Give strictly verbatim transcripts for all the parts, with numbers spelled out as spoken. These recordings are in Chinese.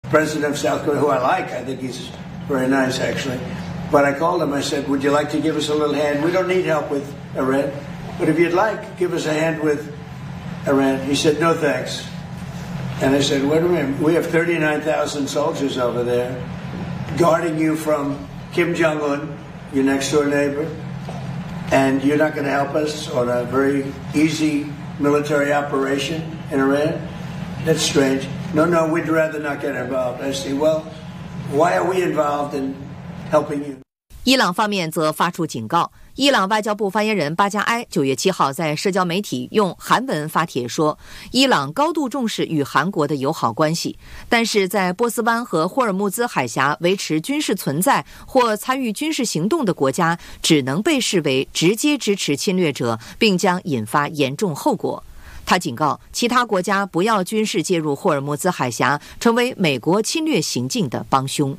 president of South Korea, who I like. I think he's very nice, actually. But I called him. I said, would you like to give us a little hand? We don't need help with Iran. But if you'd like, give us a hand with Iran. He said, no, thanks. And I said, wait a minute. We have thirty-nine thousand soldiers over there guarding you from Kim Jong-un, your next-door neighbor. And you're not going to help us on a very easy military operation in Iran? That's strange. No, no, we'd rather not get involved. I say, well, why are we involved in helping you? 伊朗方面则发出警告。伊朗外交部发言人巴加埃九月七号在社交媒体用韩文发帖说，伊朗高度重视与韩国的友好关系，但是在波斯湾和霍尔木兹海峡维持军事存在或参与军事行动的国家，只能被视为直接支持侵略者，并将引发严重后果。他警告其他国家不要军事介入霍尔木兹海峡，成为美国侵略行径的帮凶。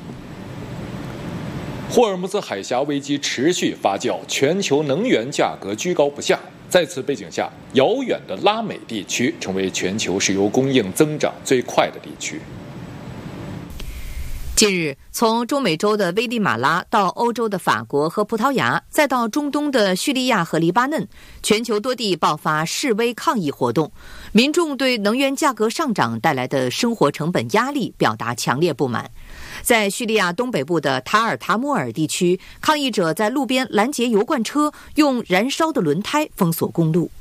霍尔木兹海峡危机持续发酵，全球能源价格居高不下。在此背景下，遥远的拉美地区成为全球石油供应增长最快的地区。 近日，从中美洲的危地马拉到欧洲的法国和葡萄牙，再到中东的叙利亚和黎巴嫩，全球多地爆发示威抗议活动，民众对能源价格上涨带来的生活成本压力表达强烈不满。在叙利亚东北部的塔尔塔姆尔地区，抗议者在路边拦截油罐车，用燃烧的轮胎封锁公路。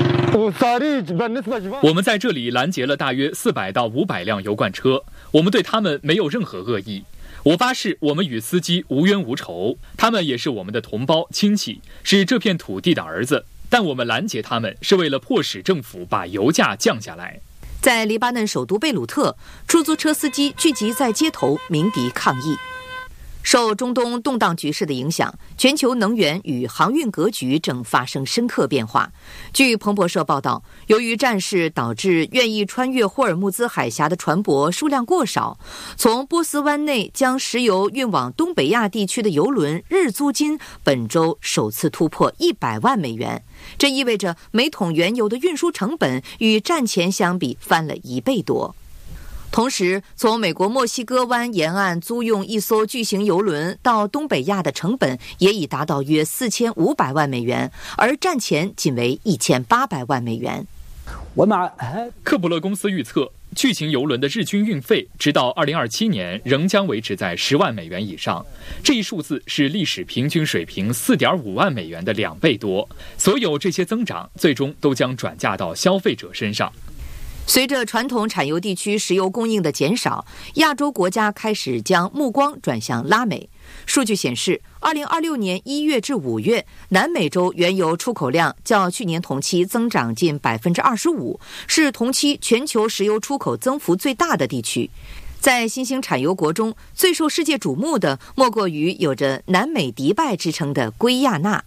我们在这里拦截了大约四百到五百辆油罐车，我们对他们没有任何恶意。我发誓，我们与司机无冤无仇，他们也是我们的同胞亲戚，是这片土地的儿子。但我们拦截他们是为了迫使政府把油价降下来。 在黎巴嫩首都贝鲁特，出租车司机聚集在街头鸣笛抗议。受中东动荡局势的影响，全球能源与航运格局正发生深刻变化。据彭博社报道，由于战事导致愿意穿越霍尔木兹海峡的船舶数量过少，从波斯湾内将石油运往东北亚地区的油轮日租金本周首次突破一百万美元。这意味着每桶原油的运输成本与战前相比翻了一倍多。同时，从美国墨西哥湾沿岸租用一艘巨型油轮到东北亚的成本也已达到约四千五百万美元，而战前仅为一千八百万美元。 克卜勒公司预测，巨型油轮的日均运费直到二零二七年仍将维持在十万美元以上，这一数字是历史平均水平四点五万美元的两倍多。所有这些增长最终都将转嫁到消费者身上。 随着传统产油地区石油供应的减少，亚洲国家开始将目光转向拉美。数据显示，二零二六年一月至五月，南美洲原油出口量较去年同期增长近百分之二十五，是同期全球石油出口增幅最大的地区。在新兴产油国中，最受世界瞩目的莫过于有着南美迪拜之称的圭亚那。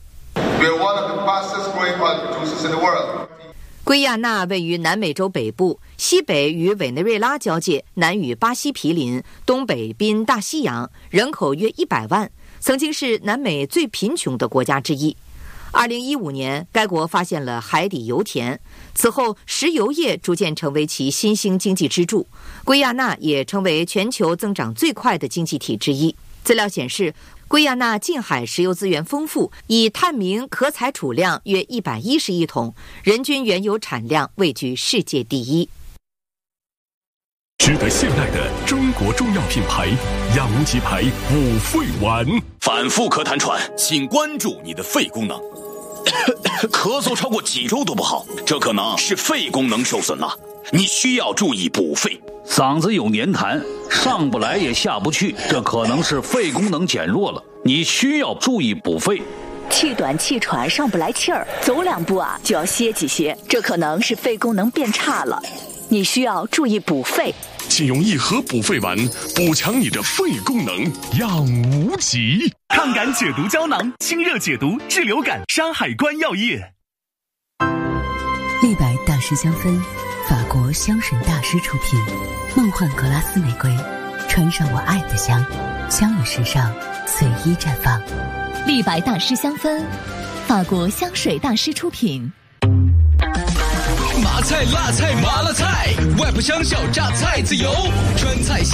圭亚那位于南美洲北部，西北与委内瑞拉交界，南与巴西毗邻，东北濒大西洋，人口约一百万，曾经是南美最贫穷的国家之一。二零一五年，该国发现了海底油田，此后石油业逐渐成为其新兴经济支柱，圭亚那也成为全球增长最快的经济体之一。资料显示，圭亚那近海石油资源丰富，以探明可采储量约一百一十亿桶，人均原油产量位居世界第一。 值得信赖的中国中药品牌养鸡牌五肺丸， 反复咳痰喘，请关注你的肺功能。咳嗽超过几周都不好，这可能是肺功能受损了，你需要注意补肺。 嗓子有黏痰，上不来也下不去，这可能是肺功能减弱了，你需要注意补肺。 气短气喘，上不来气儿，走两步啊就要歇几歇，这可能是肺功能变差了，你需要注意补肺。 请用一盒补肺丸补强你的肺功能，养无极。 抗感解毒胶囊，清热解毒，治流感，山海关药业。 立白大师香氛，法国香水大师出品，梦幻格拉斯玫瑰，穿上我爱的香，香与时尚随意绽放。 立白大师香氛，法国香水大师出品。 麻菜、辣菜、麻辣菜，外婆香小榨菜籽油，川菜。